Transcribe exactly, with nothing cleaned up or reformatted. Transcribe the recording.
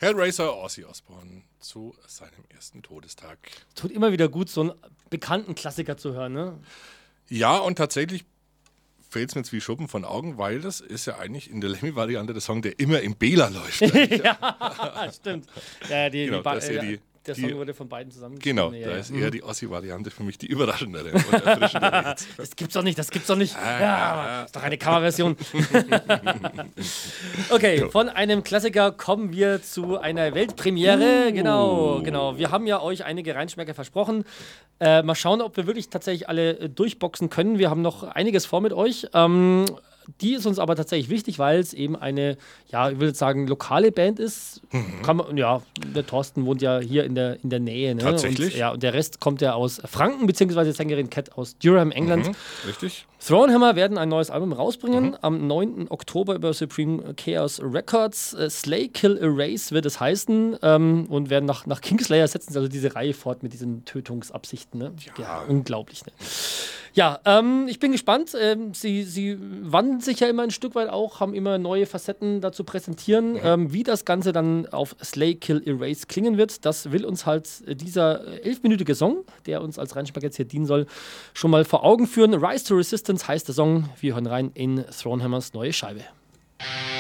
Hellraiser Ozzy Osbourne zu seinem ersten Todestag. Tut immer wieder gut, so einen bekannten Klassiker zu hören, ne? Ja, und tatsächlich fällt es mir jetzt wie Schuppen von Augen, weil das ist ja eigentlich in der Lemmy-Variante der Song, der immer im Bela läuft. Ja, stimmt. Ja, die, genau, die, ba- das ist ja die, der die, Song wurde von beiden zusammen. Genau, ja, da ja. ist eher die Ossi-Variante für mich die überraschendere und erfrischendere. Das gibt's doch nicht, das gibt's doch nicht. Ah, Ja, das ist doch eine Coverversion. Okay, von einem Klassiker kommen wir zu einer Weltpremiere. Uh. Genau, genau. Wir haben ja euch einige Reinschmecker versprochen. Äh, mal schauen, ob wir wirklich tatsächlich alle äh, durchboxen können. Wir haben noch einiges vor mit euch. Ähm, die ist uns aber tatsächlich wichtig, weil es eben eine, ja, ich würde jetzt sagen, lokale Band ist. Mhm. Kann man, ja, der Thorsten wohnt ja hier in der, in der Nähe. Ne? Tatsächlich? Und, ja, und der Rest kommt ja aus Franken, beziehungsweise Sängerin Cat aus Durham, England. Mhm, richtig. Thronehammer werden ein neues Album rausbringen Mhm. am neunten Oktober über Supreme Chaos Records. Äh, Slay, Kill, Erase wird es heißen ähm, und werden nach, nach Kingslayer setzen sie also diese Reihe fort mit diesen Tötungsabsichten. Ne? Ja. Ja, unglaublich. Ne? Ja, ähm, ich bin gespannt. Ähm, sie, sie wandeln sich ja immer ein Stück weit auch, haben immer neue Facetten dazu präsentieren. Mhm. Ähm, wie das Ganze dann auf Slay, Kill, Erase klingen wird, das will uns halt dieser elfminütige Song, der uns als Reinschmecker jetzt hier dienen soll, schon mal vor Augen führen. Rise to Resistance heißt der Song. Wir hören rein in Thronehammers neue Scheibe.